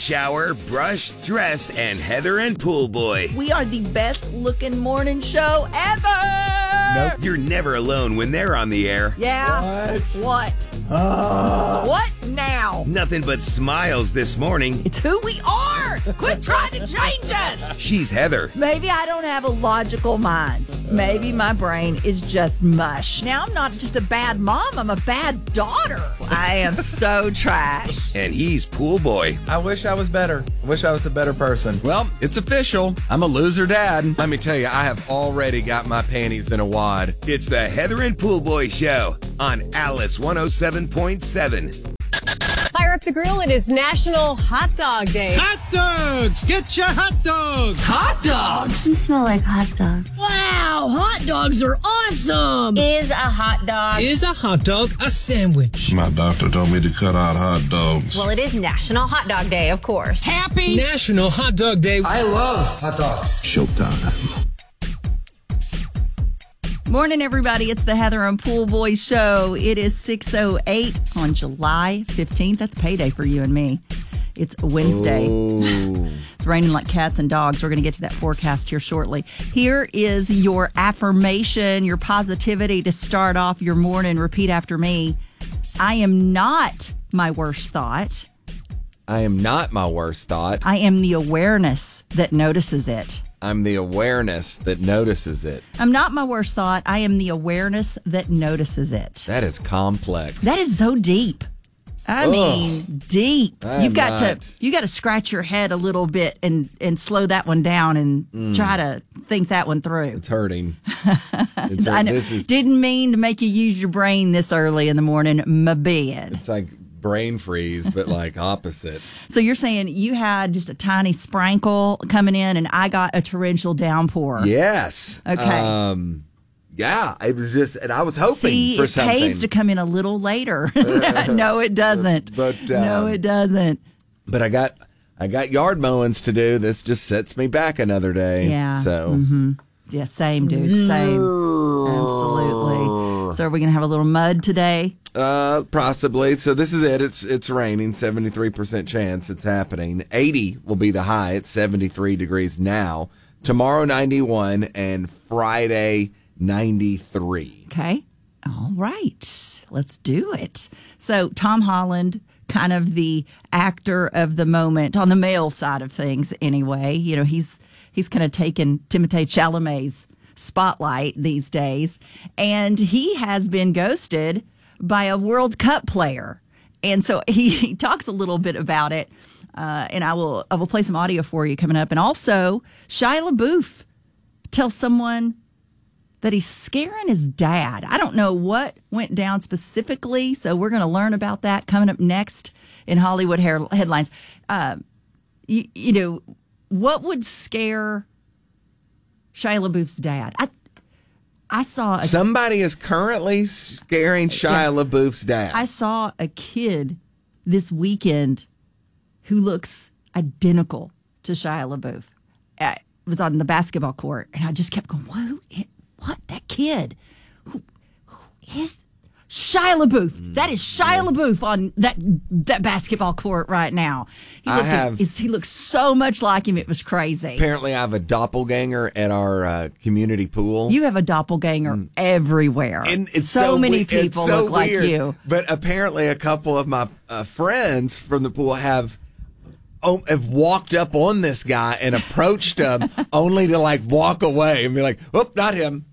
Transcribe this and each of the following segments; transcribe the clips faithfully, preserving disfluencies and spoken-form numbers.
shower, brush, dress, and Heather and Pool Boy. We are the best looking morning show ever. Nope. You're never alone when they're on the air. Yeah. What? What? Uh, What now? Nothing but smiles this morning. It's who we are. Quit trying to change us. She's Heather. Maybe I don't have a logical mind. Maybe my brain is just mush. Now I'm not just a bad mom. I'm a bad daughter. I am so trash. And he's Pool Boy. I wish I was better. I wish I was a better person. Well, it's official. I'm a loser dad. Let me tell you, I have already got my panties in a wad. It's the Heather and Pool Boy Show on Alice one oh seven point seven. Fire up the grill. It is National Hot Dog Day. Hot dogs! Get your hot dogs! Hot dogs! You smell like hot dogs. Wow, hot dogs are awesome! Is a hot dog. Is a hot dog a sandwich? My doctor told me to cut out hot dogs. Well, it is National Hot Dog Day, of course. Happy! National Hot Dog Day. I love hot dogs. Showtime. Morning, everybody. It's the Heather and Pool Boy Show. It is six oh eight on July fifteenth. That's payday for you and me. It's Wednesday. Ooh. It's raining like cats and dogs. We're going to get to that forecast here shortly. Here is your affirmation, your positivity to start off your morning. Repeat after me. I am not my worst thought. I am not my worst thought. I am the awareness that notices it. I'm the awareness that notices it. I'm not my worst thought. I am the awareness that notices it. That is complex. That is so deep. I Ugh. mean, deep. I You've am got not. to you got to scratch your head a little bit and and slow that one down and Mm. try to think that one through. It's hurting. It's, I know. This is, Didn't mean to make you use your brain this early in the morning. My bad. it's like brain freeze, but like opposite. So you're saying you had just a tiny sprinkle coming in, and I got a torrential downpour. Yes. Okay. Um, yeah, it was just, and I was hoping See, for it something. pays to come in a little later. No, it doesn't. But, no, um, it doesn't. But I got, I got yard mowings to do. This just sets me back another day. Yeah. So. Mm-hmm. Yeah, same, dude. Same. Absolutely. So are we going to have a little mud today? Uh, possibly. So this is it. It's it's raining. seventy-three percent chance it's happening. eighty will be the high. It's seventy-three degrees now. Tomorrow ninety-one and Friday ninety-three. Okay. All right. Let's do it. So Tom Holland, kind of the actor of the moment on the male side of things anyway. You know, he's he's kind of taken Timothée Chalamet's spotlight these days. And he has been ghosted by a World Cup player. And so he, he talks a little bit about it. Uh, and I will I will play some audio for you coming up. And also, Shia LaBeouf tells someone that he's scaring his dad. I don't know what went down specifically, so we're going to learn about that coming up next in Hollywood hair- headlines. Uh, you, you know, what would scare Shia LaBeouf's dad? I I saw a, Somebody is currently scaring Shia Yeah. LaBeouf's dad. I saw a kid this weekend who looks identical to Shia LaBeouf. Uh, it was on the basketball court, and I just kept going, "Whoa, what? That kid? Who, who is Shia LaBeouf? That is Shia LaBeouf on that that basketball court right now. He I looked, have- he looks so much like him. It was crazy. Apparently, I have a doppelganger at our uh, community pool. You have a doppelganger everywhere. And it's so, so, many we- people it's so look like weird. you. But apparently, a couple of my uh, friends from the pool have oh, have walked up on this guy and approached him, only to like walk away and be like, "Oh, not him."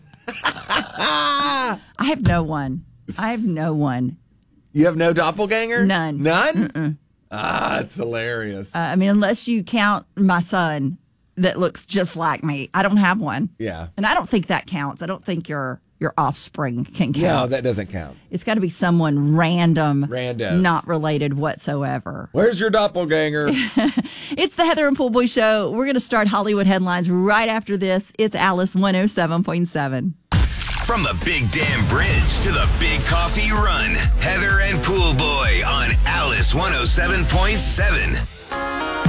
I have no one. I have no one. You have no doppelganger? None. None? Mm-mm. Ah, it's hilarious. Uh, I mean, unless you count my son that looks just like me, I don't have one. Yeah. And I don't think that counts. I don't think your your offspring can count. No, that doesn't count. It's got to be someone random, Random. not related whatsoever. Where's your doppelganger? It's the Heather and Pool Boy Show. We're going to start Hollywood headlines right after this. It's Alice one oh seven point seven. From the Big Dam Bridge to the Big Coffee Run, Heather and Pool Boy on Alice one oh seven point seven.